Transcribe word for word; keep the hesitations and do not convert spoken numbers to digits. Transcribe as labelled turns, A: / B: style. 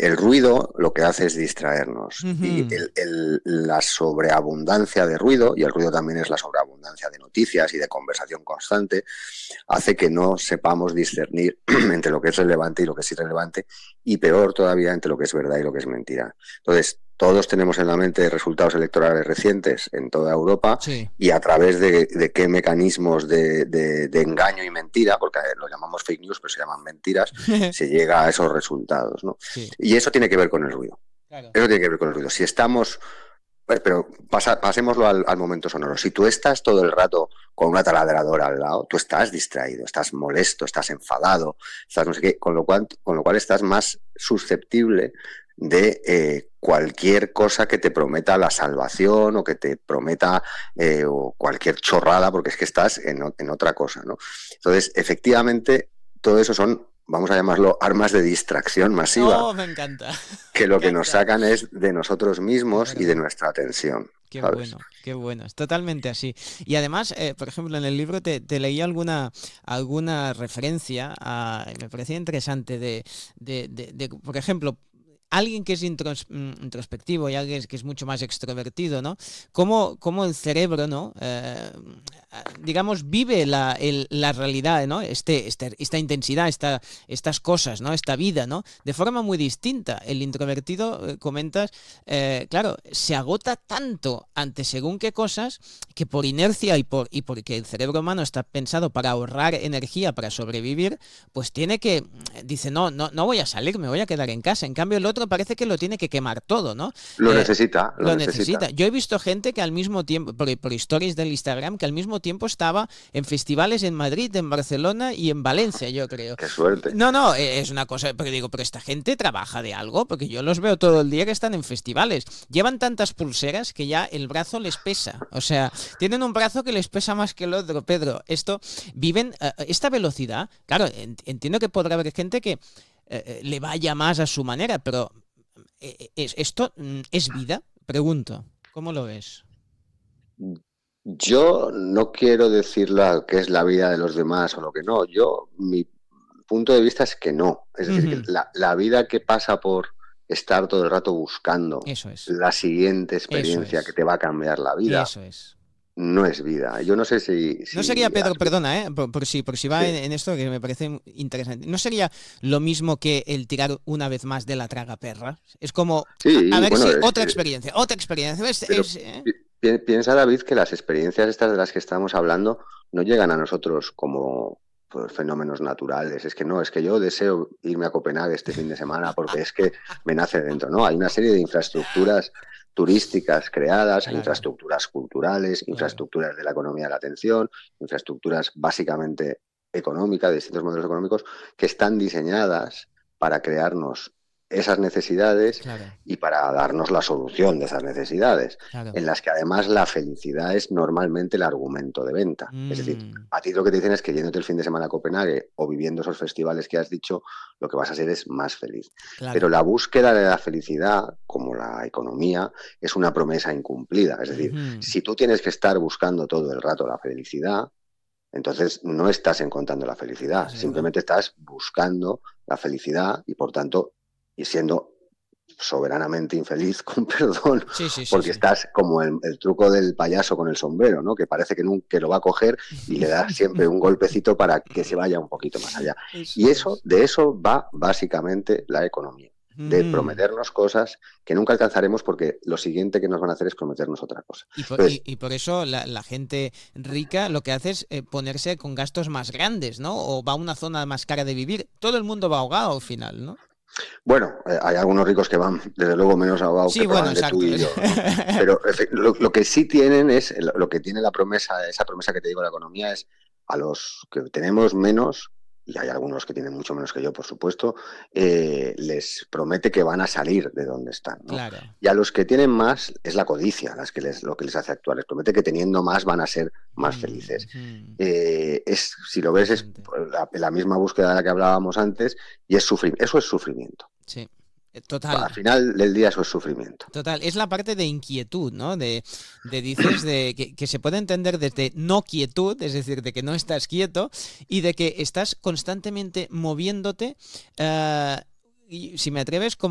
A: el ruido lo que hace es distraernos. Y
B: Ujú.
A: el, el, la sobreabundancia de ruido, y el ruido también es la sobreabundancia de noticias y de conversación constante, hace que no sepamos discernir entre lo que es relevante y lo que es irrelevante, y peor todavía entre lo que es verdad y lo que es mentira. Entonces, todos tenemos en la mente resultados electorales recientes en toda Europa,
B: Sí.
A: y a través de, de qué mecanismos de, de, de engaño y mentira, porque lo llamamos fake news, pero se llaman mentiras, se llega a esos resultados, ¿no?
B: Sí,
A: Y eso tiene que ver con el ruido.
B: claro.
A: Eso tiene que ver con el ruido. Si estamos... Pero pasa, pasémoslo al, al momento sonoro. Si tú estás todo el rato con una taladradora al lado, tú estás distraído, estás molesto, estás enfadado, estás no sé qué, con lo cual, con lo cual estás más susceptible de eh, cualquier cosa que te prometa la salvación o que te prometa eh, o cualquier chorrada, porque es que estás en, en otra cosa, ¿no? Entonces, efectivamente, todo eso son, vamos a llamarlo, armas de distracción masiva,
B: Oh, me encanta.
A: que
B: Me
A: lo que nos
B: encanta.
A: sacan es de nosotros
B: Es
A: mismos y de
B: verdad.
A: nuestra atención,
B: Qué
A: ¿sabes?
B: bueno, qué bueno, es totalmente así. Y además, eh, por ejemplo, en el libro te, te leí alguna, alguna referencia, a, me parecía interesante, de, de, de- de, por ejemplo, alguien que es intros- mm, introspectivo y alguien que es mucho más extrovertido, ¿no? Cómo, cómo el cerebro, ¿no? Eh, digamos, vive la, el- la realidad, ¿no? Este, este- esta intensidad, esta, estas cosas, ¿no? Esta vida, ¿no? De forma muy distinta. El introvertido, eh, comentas, eh, claro, se agota tanto ante según qué cosas que por inercia y, por, y porque el cerebro humano está pensado para ahorrar energía, para sobrevivir, pues tiene que, dice, no, no, no voy a salir, me voy a quedar en casa. En cambio, el otro parece que lo tiene que quemar todo, ¿no?
A: Lo
B: Eh,
A: necesita, lo
B: lo necesita.
A: necesita.
B: Yo he visto gente que al mismo tiempo, por, por stories del Instagram, que al mismo tiempo estaba en festivales en Madrid, en Barcelona y en Valencia, yo creo.
A: Qué suerte.
B: No, no, eh, es una cosa, pero digo, pero esta gente trabaja de algo, porque yo los veo todo el día que están en festivales. Llevan tantas pulseras que ya el brazo les pesa. O sea, tienen un brazo que les pesa más que el otro, Pedro. Esto, viven uh, esta velocidad. Claro, ent entiendo que podrá haber gente que eh, le vaya más a su manera, pero eh, ¿es, ¿esto mm, es vida? Pregunto. ¿Cómo lo ves?
A: Yo no quiero decir la, que es la vida de los demás o lo que no. Yo, mi punto de vista es que no. Es
B: Uh
A: decir, que
B: -huh.
A: la, la vida que pasa por estar todo el rato buscando
B: Eso es.
A: la siguiente
B: Eso
A: experiencia que
B: es.
A: te va a cambiar la vida,
B: Eso es.
A: no es vida. Yo no sé si,
B: No sería,
A: si
B: Pedro,
A: has visto.
B: perdona, ¿eh? por, por, si, por si va
A: Sí,
B: en, en esto que me parece interesante. ¿No sería lo mismo que el tirar una vez más de la traga perra? Es como, a, a
A: sí,
B: ver
A: bueno,
B: si
A: es
B: otra
A: que,
B: experiencia, otra experiencia. Es,
A: pero
B: es, ¿eh?
A: pi- pi- piensa, David, que las experiencias estas de las que estamos hablando no llegan a nosotros como pues, fenómenos naturales. Es que no, es que yo deseo irme a Copenhague este fin de semana porque es que me nace dentro, ¿no? Hay una serie de infraestructuras turísticas creadas, hay
B: Claro,
A: infraestructuras culturales,
B: claro.
A: infraestructuras de la economía de la atención, infraestructuras básicamente económicas, de distintos modelos económicos, que están diseñadas para crearnos esas necesidades
B: Claro,
A: y para darnos la solución de esas necesidades,
B: claro.
A: en las que además la felicidad es normalmente el argumento de venta. Es decir,
B: Mm,
A: a ti lo que te dicen es que yéndote el fin de semana a Copenhague o viviendo esos festivales que has dicho, lo que vas a ser es más feliz. Pero
B: claro.
A: la búsqueda de la felicidad, como la economía, es una promesa incumplida. Es decir,
B: Ujú,
A: si tú tienes que estar buscando todo el rato la felicidad, entonces no estás encontrando la felicidad,
B: es verdad.
A: simplemente estás buscando la felicidad y por tanto y siendo soberanamente infeliz, con perdón,
B: Sí, sí, sí,
A: porque
B: sí.
A: estás como el, el truco del payaso con el sombrero, ¿no? Que parece que, nunca, que lo va a coger y le das siempre un golpecito para que se vaya un poquito más allá.
B: Eso
A: Y eso,
B: es.
A: de eso va básicamente la economía, de
B: Ujú.
A: prometernos cosas que nunca alcanzaremos porque lo siguiente que nos van a hacer es prometernos otra cosa.
B: Y por, y,
A: Entonces,
B: y por eso la, la gente rica lo que hace es eh, ponerse con gastos más grandes, ¿no? O va a una zona más cara de vivir. Todo el mundo va ahogado al final, ¿no?
A: bueno, eh, hay algunos ricos que van, desde luego, menos ahogados
B: Sí,
A: que
B: bueno,
A: probablemente tú
B: exacto.
A: y yo, ¿no? Pero efe- lo, lo que sí tienen es, lo, lo que tiene la promesa, esa promesa que te digo de la economía es a los que tenemos menos, y hay algunos que tienen mucho menos que yo, por supuesto, eh, les promete que van a salir de donde están, ¿no?
B: Claro.
A: Y a los que tienen más es la codicia, las que les, lo que les hace actuar. Les promete que teniendo más van a ser más
B: Mm,
A: felices.
B: mm.
A: Eh, es, si lo ves, es
B: Interesante.
A: la, la misma búsqueda de la que hablábamos antes, y es sufrir, eso es sufrimiento.
B: Sí. Eh,
A: Al
B: Total.
A: final del día eso es sufrimiento.
B: Total, es la parte de inquietud, ¿no? De, de dices, de que, que se puede entender desde no quietud, es decir, de que no estás quieto y de que estás constantemente moviéndote, eh, y si me atreves, como